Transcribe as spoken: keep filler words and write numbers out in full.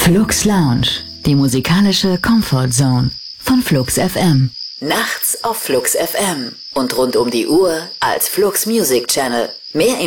Flux Lounge, die musikalische Comfort Zone von Flux F M. Nachts auf Flux F M und rund um die Uhr als Flux Music Channel. Mehr